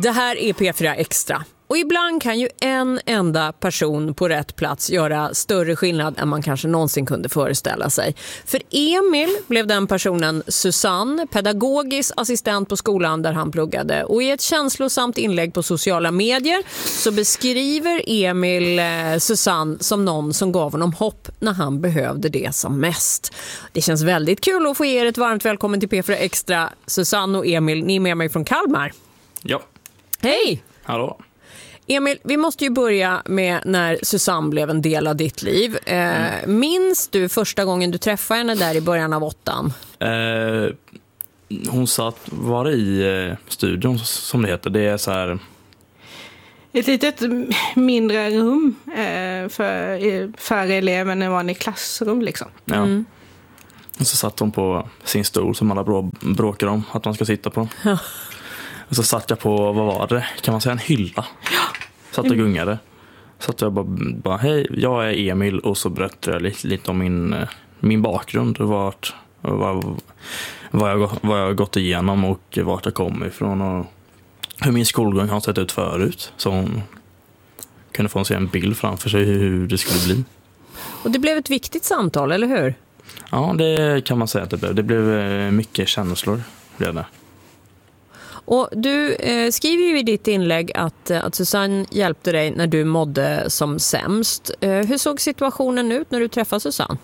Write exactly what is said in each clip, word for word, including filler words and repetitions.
Det här är P fyra Extra. Och ibland kan ju en enda person på rätt plats göra större skillnad än man kanske någonsin kunde föreställa sig. För Emil blev den personen Susanne, pedagogisk assistent på skolan där han pluggade. Och i ett känslosamt inlägg på sociala medier så beskriver Emil eh, Susanne som någon som gav honom hopp när han behövde det som mest. Det känns väldigt kul att få er ett varmt välkommen till P fyra Extra. Susanne och Emil, ni är med mig från Kalmar. Ja. Hej! Hallå. Emil, vi måste ju börja med när Susanne blev en del av ditt liv. Eh, mm. Minns du första gången du träffade henne där i början av åttan? Eh, hon satt, var i eh, studion som det heter. Det är så här... Ett litet mindre rum eh, för färre elever än vanlig klassrum liksom. Ja. Mm. Och så satt hon på sin stol som alla brå, bråkar om att man ska sitta på. Ja. Och så satt jag på, vad var det? Kan man säga en hylla? Satt och gungade. Satt jag bara, bara hej, jag är Emil. Och så berättade jag lite, lite om min, min bakgrund. Och vart, och vad, vad, jag, vad jag har gått igenom och vart jag kommer ifrån. Och hur min skolgång har sett ut förut. Så hon kunde få se en bild framför sig hur det skulle bli. Och det blev ett viktigt samtal, eller hur? Ja, det kan man säga att det blev. Det blev mycket känslor. Blev det. Och du eh, skriver ju i ditt inlägg att, att Susanne hjälpte dig när du mådde som sämst. Eh, hur såg situationen ut när du träffade Susanne?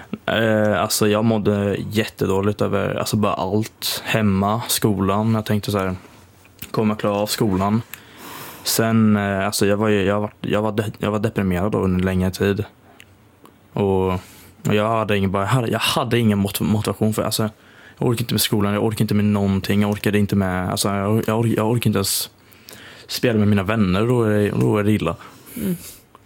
Eh, alltså jag mådde jättedåligt över alltså bara allt. Hemma, skolan. Jag tänkte så här, kommer jag klara av skolan? Sen, eh, alltså jag var, jag, var, jag, var de, jag var deprimerad då under längre tid. Och, och jag hade ingen, bara, jag hade, jag hade ingen motivation för alltså. Jag orkar inte med skolan, jag orkar inte med någonting. Jag orkade inte med, alltså jag, jag, orkar, jag orkar inte ens spela med mina vänner. Då är det, då är det illa. Mm.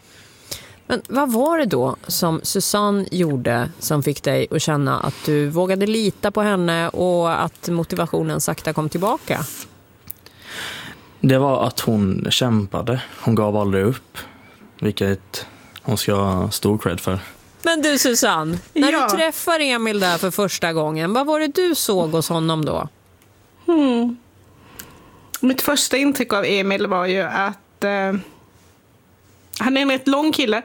Men vad var det då som Susanne gjorde som fick dig att känna att du vågade lita på henne och att motivationen sakta kom tillbaka? Det var att hon kämpade. Hon gav aldrig upp. Vilket hon ska ha stor cred för. Men du Susanne, när ja. du träffar Emil där för första gången, vad var det du såg hos honom då? Hmm. Mitt första intryck av Emil var ju att eh, han är en rätt lång kille,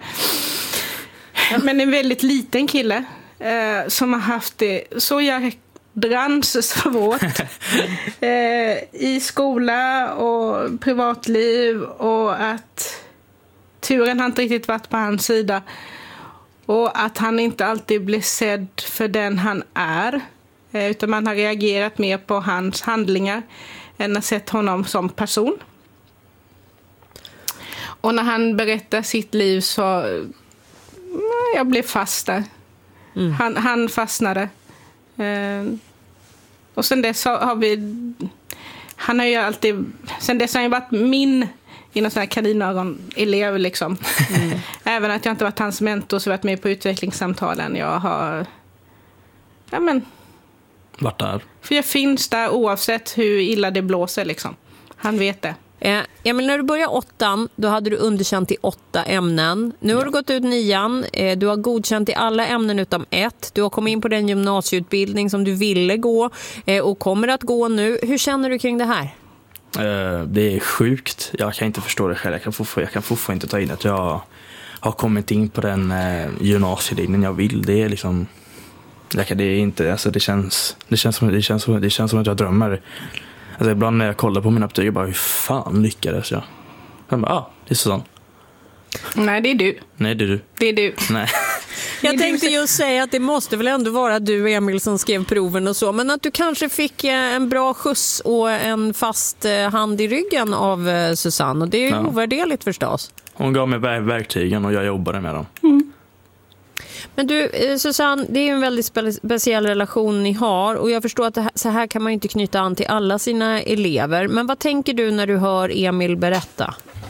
men en väldigt liten kille eh, som har haft det så jädrans svårt eh, i skola och privatliv, och att turen har inte riktigt varit på hans sida. Och att han inte alltid blir sedd för den han är. Utan man har reagerat mer på hans handlingar än att sett honom som person. Och när han berättar sitt liv så... Jag blev fast där. Mm. Han, han fastnade. Och sen dess har vi... Han har ju alltid... Sen dess har han varit min... i någon sån här kaninöron-elev liksom. Mm. Även att jag inte varit hans mentor så varit med på utvecklingssamtalen. Jag har... Ja men... Vart där? För jag finns där oavsett hur illa det blåser liksom. Han vet det. Eh, Emil, när du började åttan, då hade du underkänt i åtta ämnen. Nu har ja. du gått ut nian. Eh, du har godkänt i alla ämnen utom ett. Du har kommit in på den gymnasieutbildning som du ville gå. Eh, och kommer att gå nu. Hur känner du kring det här? Det är sjukt. Jag kan inte förstå det själv. Jag kan fortfarande, jag kan fortfarande inte ta in att jag har kommit in på den eh, gymnasielinjen jag vill. Det är liksom... Det är inte... Alltså det känns... Det känns som, det känns som, det känns som att jag drömmer. Alltså ibland när jag kollar på mina betyg, bara hur fan lyckades jag? Jag bara, ah, det är sådant. Nej, det är du. Nej, det är du. Det är du. Nej. Jag tänkte just säga att det måste väl ändå vara du, Emil, som skrev proven och så. Men att du kanske fick en bra skjuts och en fast hand i ryggen av Susanne. Och det är ju ja. ovärderligt förstås. Hon gav mig verktygen och jag jobbade med dem. Mm. Men du, Susanne, det är ju en väldigt spe- speciell relation ni har. Och jag förstår att det här, så här kan man ju inte knyta an till alla sina elever. Men vad tänker du när du hör Emil berätta?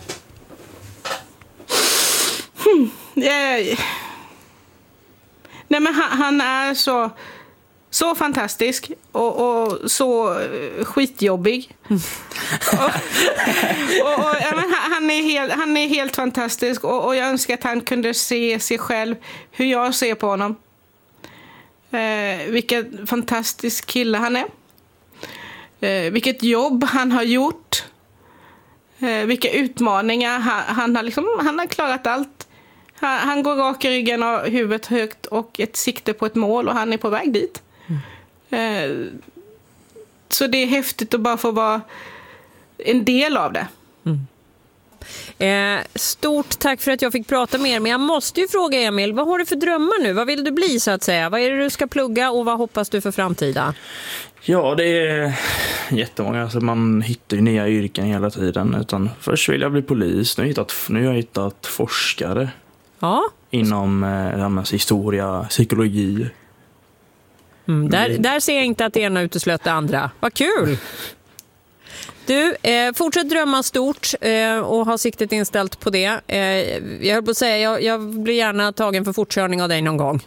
Hmm. Yeah. Nej, men han, han är så, så fantastisk och, och så skitjobbig. Mm. och, och, och, ja, men han, är helt, han är helt fantastisk och, och jag önskar att han kunde se sig själv hur jag ser på honom. Eh, vilken fantastisk kille han är. Eh, vilket jobb han har gjort eh, vilka utmaningar. Han, han, har liksom, han har klarat allt. Han, han går rak i ryggen och huvudet högt och ett sikte på ett mål och han är på väg dit. Mm. Eh, så det är häftigt att bara få vara en del av det. Mm. Eh, stort tack för att jag fick prata med er. Men jag måste ju fråga Emil, vad har du för drömmar nu? Vad vill du bli så att säga? Vad är det du ska plugga och vad hoppas du för framtida? Ja, det är jättemånga. Alltså man hittar ju nya yrken hela tiden. Utan först vill jag bli polis. Nu har jag hittat, nu har jag hittat forskare. Ja. Inom eh, historia, psykologi. Mm, där, där ser jag inte att det ena uteslöt det andra. Vad kul! Du, eh, fortsätt drömma stort eh, och ha siktet inställt på det. Eh, jag höll på att säga, jag, jag blir gärna tagen för fortkörning av dig någon gång.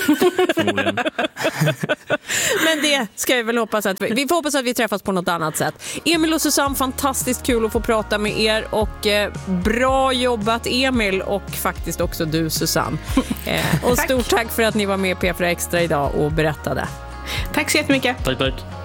Men det ska vi väl hoppas att vi, vi får hoppas att vi träffas på något annat sätt. Emil och Susanne, fantastiskt kul att få prata med er och eh, bra jobbat Emil och faktiskt också du Susanne. Eh, och stort tack för att ni var med i P fyra Extra idag och berättade. Tack så jättemycket. Tack, tack.